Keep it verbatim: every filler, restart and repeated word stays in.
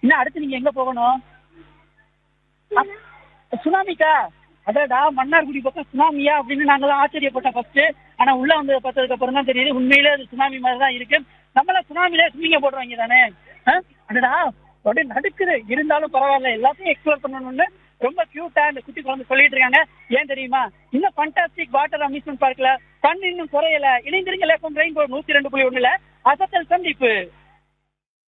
இன்னும் அடுத்து நீங்க எங்க போகணும்? அப்- சுனாமிக்கா? அடடா, மன்னார்குடி பக்கம் சுனாமியா அப்படின்னு நாங்களாம் ஆச்சரியப்பட்டோம் ஃபர்ஸ்ட். ஆனா உள்ள வந்து பார்த்ததுக்கு அப்புறம் தான் தெரியுது உண்மையிலே அது சுனாமி மாதிரி தான் இருக்கு. நம்மள சுனாமிலே ஸ்விம்மிங்க போடுவாங்க தானே. ஆ? அடடா, அப்படியே நடுக்குது. இருந்தாலும் பரவாயில்ல, எல்லாத்தையும் எக்ஸ்ப்ளோர் பண்ணணும்னு ரொம்ப கியூட்டா இந்த குட்டி குழந்தை சொல்லிட்டு இருக்காங்க. ஏன் தெரியுமா? இன்னும் ஃபண்டாஸ்டிக் வாட்டர் அம்யூஸ்மெண்ட் பார்க்ல கண் இன்னும் குறையல. இணைந்திருங்கள் எஃப்எம் ரெயின்போ நூத்தி ரெண்டு புள்ளி ஒண்ணுல அசத்தல் சந்திப்பு.